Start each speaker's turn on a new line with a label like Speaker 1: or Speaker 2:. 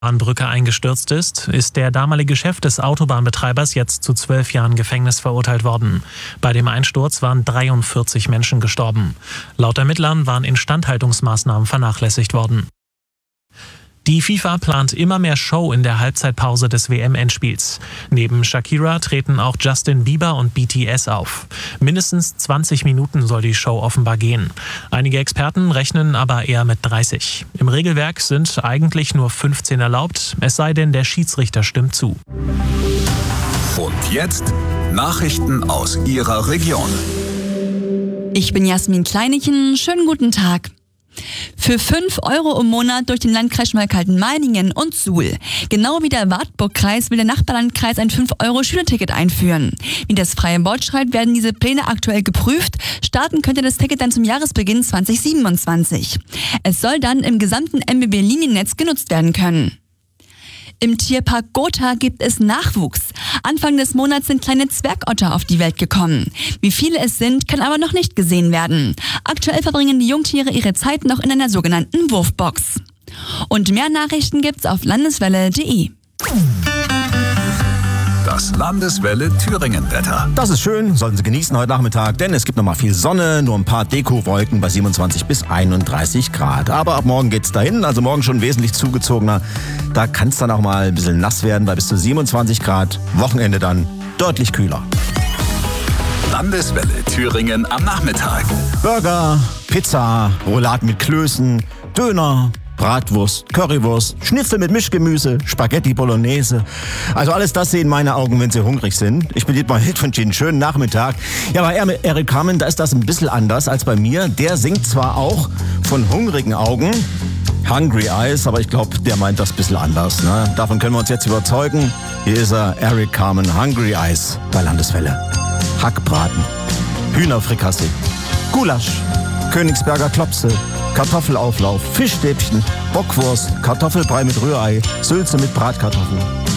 Speaker 1: Bahnbrücke eingestürzt ist der damalige Chef des Autobahnbetreibers jetzt zu 12 Jahren Gefängnis verurteilt worden. Bei dem Einsturz waren 43 Menschen gestorben. Laut Ermittlern waren Instandhaltungsmaßnahmen vernachlässigt worden. Die FIFA plant immer mehr Show in der Halbzeitpause des WM-Endspiels. Neben Shakira treten auch Justin Bieber und BTS auf. Mindestens 20 Minuten soll die Show offenbar gehen. Einige Experten rechnen aber eher mit 30. Im Regelwerk sind eigentlich nur 15 erlaubt, es sei denn, der Schiedsrichter stimmt zu.
Speaker 2: Und jetzt Nachrichten aus Ihrer Region.
Speaker 3: Ich bin Jasmin Kleinichen, schönen guten Tag. Für 5 € im Monat durch den Landkreis Schmalkalden-Meiningen und Suhl. Genau wie der Wartburg-Kreis will der Nachbarlandkreis ein 5-€ einführen. Wie das Freie Wort schreibt, werden diese Pläne aktuell geprüft. Starten könnte das Ticket dann zum Jahresbeginn 2027. Es soll dann im gesamten MBB-Liniennetz genutzt werden können. Im Tierpark Gotha gibt es Nachwuchs. Anfang des Monats sind kleine Zwergotter auf die Welt gekommen. Wie viele es sind, kann aber noch nicht gesehen werden. Aktuell verbringen die Jungtiere ihre Zeit noch in einer sogenannten Wurfbox. Und mehr Nachrichten gibt's auf landeswelle.de.
Speaker 2: Das Landeswelle Thüringen-Wetter.
Speaker 4: Das ist schön, sollten Sie genießen heute Nachmittag, denn es gibt noch mal viel Sonne, nur ein paar Dekowolken bei 27 bis 31 Grad. Aber ab morgen geht's dahin, also morgen schon wesentlich zugezogener. Da kann es dann auch mal ein bisschen nass werden bei bis zu 27 Grad. Wochenende dann deutlich kühler.
Speaker 2: Landeswelle Thüringen am Nachmittag.
Speaker 4: Burger, Pizza, Rouladen mit Klößen, Döner, Bratwurst, Currywurst, Schnitzel mit Mischgemüse, Spaghetti Bolognese. Also alles das sehen meine Augen, wenn sie hungrig sind. Ich bin Dietmar Hitt, wünsche Ihnen einen schönen Nachmittag. Ja, bei Eric Carmen, da ist das ein bisschen anders als bei mir. Der singt zwar auch von hungrigen Augen, Hungry Eyes, aber ich glaube, der meint das ein bisschen anders. Ne? Davon können wir uns jetzt überzeugen. Hier ist er, Eric Carmen, Hungry Eyes bei Landeswelle. Hackbraten, Hühnerfrikassee, Gulasch, Königsberger Klopse, Kartoffelauflauf, Fischstäbchen, Bockwurst, Kartoffelbrei mit Rührei, Sülze mit Bratkartoffeln.